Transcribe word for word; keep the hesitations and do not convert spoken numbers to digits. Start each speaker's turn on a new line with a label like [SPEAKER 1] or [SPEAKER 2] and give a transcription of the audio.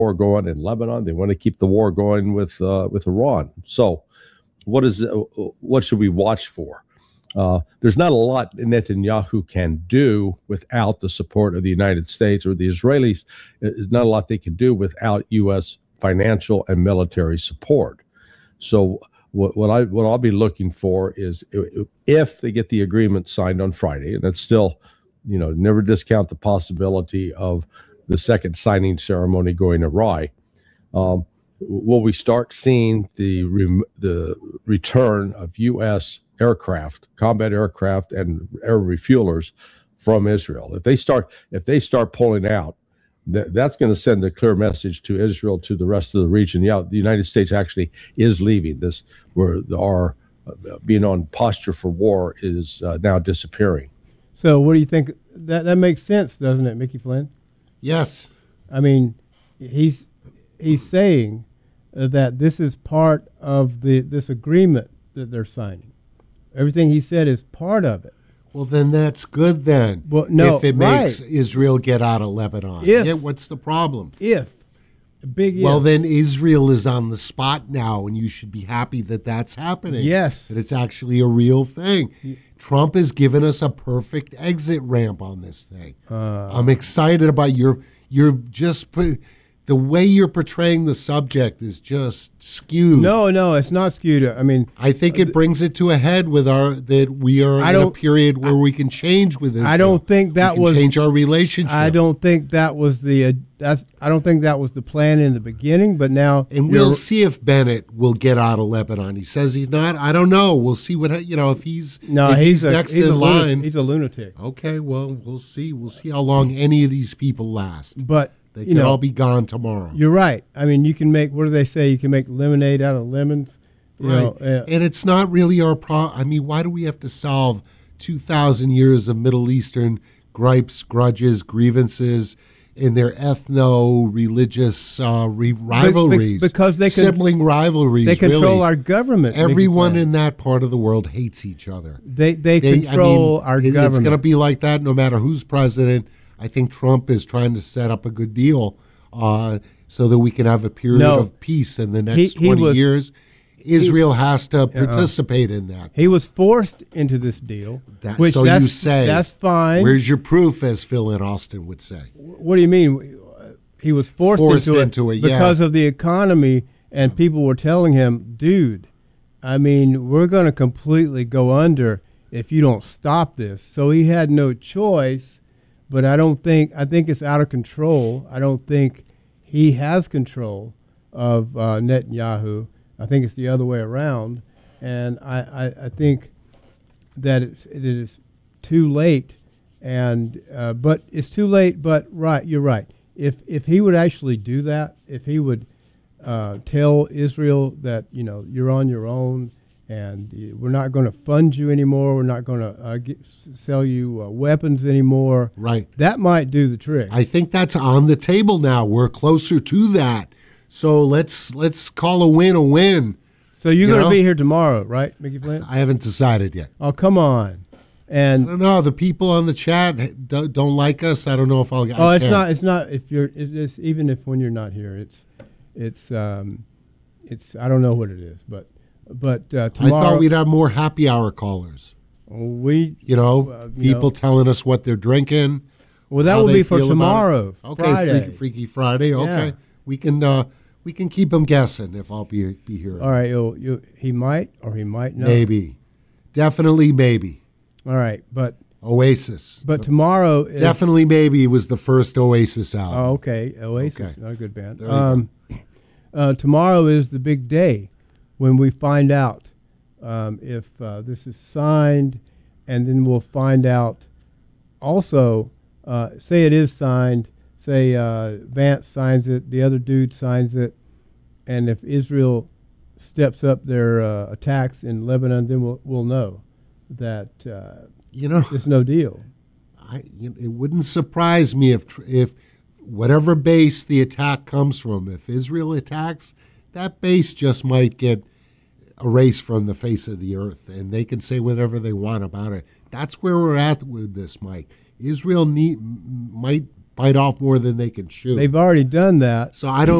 [SPEAKER 1] war going in Lebanon. They want to keep the war going with uh, with Iran. So, what is what should we watch for? Uh, there's not a lot Netanyahu can do without the support of the United States or the Israelis. There's not a lot they can do without U S financial and military support. So what, what I what I'll be looking for is if they get the agreement signed on Friday, and that's still, you know, never discount the possibility of the second signing ceremony going awry. Um, will we start seeing the re- the return of U S aircraft, combat aircraft, and air refuelers from Israel? If they start, if they start pulling out, that, that's going to send a clear message to Israel, to the rest of the region. Yeah, the United States actually is leaving this, where our uh, being on posture for war is uh, now disappearing.
[SPEAKER 2] So, what do you think? That that makes sense, doesn't it, Mickey Flynn?
[SPEAKER 3] Yes.
[SPEAKER 2] I mean, he's he's saying uh, that this is part of the this agreement that they're signing. Everything he said is part of it.
[SPEAKER 3] Well, then that's good then.
[SPEAKER 2] Well, no,
[SPEAKER 3] if it
[SPEAKER 2] right.
[SPEAKER 3] makes Israel get out of Lebanon.
[SPEAKER 2] If,
[SPEAKER 3] yeah, what's the problem?
[SPEAKER 2] If. A big if.
[SPEAKER 3] Well, then Israel is on the spot now, and you should be happy that that's happening.
[SPEAKER 2] Yes.
[SPEAKER 3] That it's actually a real thing. Yeah. Trump has given us a perfect exit ramp on this thing. Uh, I'm excited about your, you're just... Pre- The way you're portraying the subject is just skewed.
[SPEAKER 2] No, no, it's not skewed. I mean,
[SPEAKER 3] I think it brings it to a head with our that we are
[SPEAKER 2] I
[SPEAKER 3] in a period where I, we can change with this.
[SPEAKER 2] I don't think that
[SPEAKER 3] we can
[SPEAKER 2] was
[SPEAKER 3] change our relationship.
[SPEAKER 2] I don't think that was the uh, that's. I don't think that was the plan in the beginning. But now,
[SPEAKER 3] and we'll see if Bennett will get out of Lebanon. He says he's not. I don't know. We'll see what you know if he's
[SPEAKER 2] no.
[SPEAKER 3] If
[SPEAKER 2] he's,
[SPEAKER 3] he's
[SPEAKER 2] a,
[SPEAKER 3] next
[SPEAKER 2] he's
[SPEAKER 3] in
[SPEAKER 2] a
[SPEAKER 3] line.
[SPEAKER 2] Lunatic. He's a lunatic.
[SPEAKER 3] Okay, well, we'll see. We'll see how long any of these people last.
[SPEAKER 2] But.
[SPEAKER 3] They
[SPEAKER 2] you
[SPEAKER 3] could
[SPEAKER 2] know,
[SPEAKER 3] all be gone tomorrow.
[SPEAKER 2] You're right. I mean, you can make, what do they say? You can make lemonade out of lemons. You
[SPEAKER 3] right.
[SPEAKER 2] know, uh,
[SPEAKER 3] and it's not really our problem. I mean, why do we have to solve two thousand years of Middle Eastern gripes, grudges, grievances, in their ethno-religious uh, re- rivalries?
[SPEAKER 2] Be- because they can,
[SPEAKER 3] Sibling rivalries,
[SPEAKER 2] They control
[SPEAKER 3] really.
[SPEAKER 2] our government.
[SPEAKER 3] Everyone in that part of the world hates each other.
[SPEAKER 2] They they, they control
[SPEAKER 3] I mean,
[SPEAKER 2] our
[SPEAKER 3] it,
[SPEAKER 2] government.
[SPEAKER 3] It's going to be like that no matter who's president. I think Trump is trying to set up a good deal uh, so that we can have a period
[SPEAKER 2] no,
[SPEAKER 3] of peace in the next
[SPEAKER 2] he, he
[SPEAKER 3] twenty
[SPEAKER 2] was,
[SPEAKER 3] years. Israel
[SPEAKER 2] he,
[SPEAKER 3] has to participate uh, in that.
[SPEAKER 2] He was forced into this deal.
[SPEAKER 3] That,
[SPEAKER 2] which
[SPEAKER 3] so
[SPEAKER 2] that's,
[SPEAKER 3] you say.
[SPEAKER 2] That's fine.
[SPEAKER 3] Where's your proof, as Phil and Austin would say?
[SPEAKER 2] What do you mean? He was forced,
[SPEAKER 3] forced
[SPEAKER 2] into,
[SPEAKER 3] into
[SPEAKER 2] it,
[SPEAKER 3] it
[SPEAKER 2] because
[SPEAKER 3] yeah.
[SPEAKER 2] of the economy, and people were telling him, dude, I mean, we're going to completely go under if you don't stop this. So he had no choice. But I don't think, I think it's out of control. I don't think he has control of uh, Netanyahu. I think it's the other way around. And I, I, I think that it's, it is too late. And uh, but it's too late, but right, you're right. If if he would actually do that, if he would uh, tell Israel that, you know, you're on your own, and we're not going to fund you anymore. We're not going to uh, get, sell you uh, weapons anymore.
[SPEAKER 3] Right.
[SPEAKER 2] That might do the trick.
[SPEAKER 3] I think that's on the table now. We're closer to that. So let's let's call a win a win.
[SPEAKER 2] So you're
[SPEAKER 3] you
[SPEAKER 2] going to
[SPEAKER 3] know?
[SPEAKER 2] be here tomorrow, right, Mickey Flynn?
[SPEAKER 3] I haven't decided yet.
[SPEAKER 2] Oh, come on. And
[SPEAKER 3] I don't know. The people on the chat don't, don't like us. I don't know if I'll.
[SPEAKER 2] Oh,
[SPEAKER 3] I
[SPEAKER 2] it's
[SPEAKER 3] can.
[SPEAKER 2] not. It's not. If you're, it's even if when you're not here, it's, it's, um, it's. I don't know what it is, but. But uh, tomorrow,
[SPEAKER 3] I thought we'd have more happy hour callers.
[SPEAKER 2] We,
[SPEAKER 3] you know,
[SPEAKER 2] uh, you
[SPEAKER 3] people
[SPEAKER 2] know.
[SPEAKER 3] telling us what they're drinking.
[SPEAKER 2] Well, that will be for tomorrow.
[SPEAKER 3] Okay,
[SPEAKER 2] Friday.
[SPEAKER 3] Freaky, Freaky Friday. Okay,
[SPEAKER 2] yeah.
[SPEAKER 3] we can uh, we can keep them guessing if I'll be be here.
[SPEAKER 2] All right, you'll, you he might or he might not.
[SPEAKER 3] Maybe, definitely, maybe.
[SPEAKER 2] All right, but
[SPEAKER 3] Oasis.
[SPEAKER 2] But tomorrow, is,
[SPEAKER 3] definitely, maybe was the first Oasis album.
[SPEAKER 2] Oh, okay, Oasis,
[SPEAKER 3] okay.
[SPEAKER 2] not a good band.
[SPEAKER 3] There you
[SPEAKER 2] Um,
[SPEAKER 3] go.
[SPEAKER 2] Uh, tomorrow is the big day when we find out um, if uh, this is signed, and then we'll find out also, uh, say it is signed, say uh, Vance signs it, the other dude signs it, and if Israel steps up their uh, attacks in Lebanon, then we'll, we'll know that uh,
[SPEAKER 3] you know
[SPEAKER 2] there's no deal.
[SPEAKER 3] I, you know, it wouldn't surprise me if if whatever base the attack comes from, if Israel attacks, that base just might get erased from the face of the earth, and they can say whatever they want about it. That's where we're at with this, Mike. Israel need, might bite off more than they can chew.
[SPEAKER 2] They've already done that.
[SPEAKER 3] So I don't